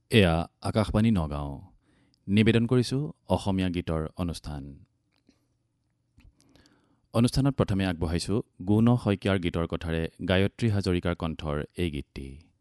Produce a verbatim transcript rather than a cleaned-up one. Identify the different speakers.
Speaker 1: এয়া আকাশবাণী নগাঁও। নিবেদন কৰিছোঁ অসমীয়া গীতৰ অনুষ্ঠান। অনুষ্ঠানত প্ৰথমে আগবঢ়াইছোঁ গুণ শইকীয়াৰ গীতৰ কথাৰে গায়ত্ৰী হাজৰিকাৰ কণ্ঠৰ এই গীতটি।